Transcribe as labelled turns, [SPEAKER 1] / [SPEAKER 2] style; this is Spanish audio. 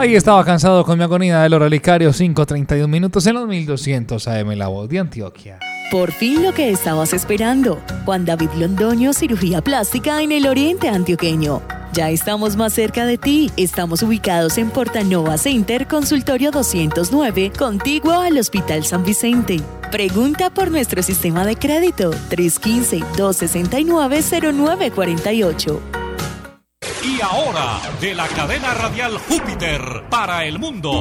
[SPEAKER 1] Ahí estaba cansado con mi agonía del relicario, 5:31 minutos en los 1200 AM, La Voz de Antioquia.
[SPEAKER 2] Por fin lo que estabas esperando. Juan David Londoño, cirugía plástica en el oriente antioqueño. Ya estamos más cerca de ti. Estamos ubicados en Portanova Center, consultorio 209, contiguo al Hospital San Vicente. Pregunta por nuestro sistema de crédito 315-269-0948.
[SPEAKER 3] Y ahora, de la cadena radial Júpiter para el mundo,